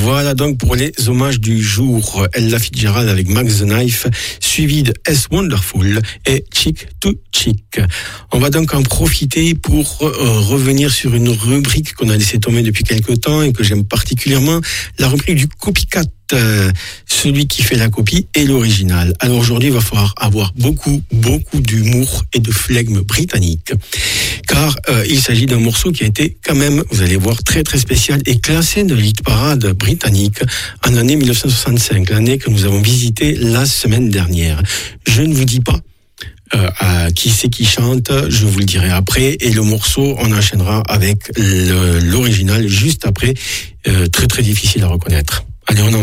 Voilà donc pour les hommages du jour. Ella Fitzgerald avec Max the Knife, suivi de S Wonderful et Chick to Chick. On va donc en profiter pour revenir sur une rubrique qu'on a laissé tomber depuis quelque temps et que j'aime particulièrement, la rubrique du copycat. Celui qui fait la copie et l'original. Alors aujourd'hui, il va falloir avoir beaucoup d'humour et de flegme britannique, car il s'agit d'un morceau qui a été quand même, vous allez voir, très spécial et classé de l'hit parade britannique en année 1965, l'année que nous avons visitée la semaine dernière. Je ne vous dis pas qui c'est qui chante, je vous le dirai après, et le morceau, on enchaînera avec l'original juste après, très difficile à reconnaître. Allez, on en